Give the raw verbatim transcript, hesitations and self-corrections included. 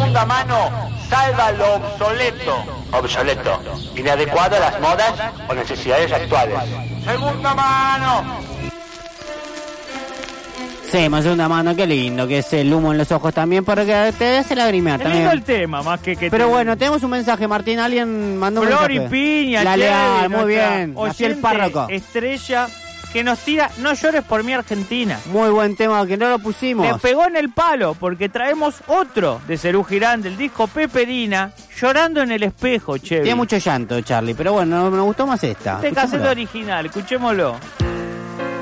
Segunda mano salva lo obsoleto. Obsoleto. Inadecuado a las modas o necesidades actuales. Segunda mano. Sí, más segunda mano, qué lindo, que es el humo en los ojos también, porque te hace lagrimear Es también. lindo el tema, más que que Pero te- bueno, tenemos un mensaje, Martín, alguien mandó un Flor y mensaje. Piña, La Chevy, Leal, muy nuestra bien, nació el oyente párroco. Estrella, que nos tira No llores por mi Argentina. Muy buen tema, que no lo pusimos. Le pegó en el palo, porque traemos otro de Serú Girán, del disco Peperina, Llorando en el espejo, che. Tiene mucho llanto, Charlie, pero bueno, nos gustó más esta. Este Escuchémoslo. cassette original, escuchémoslo.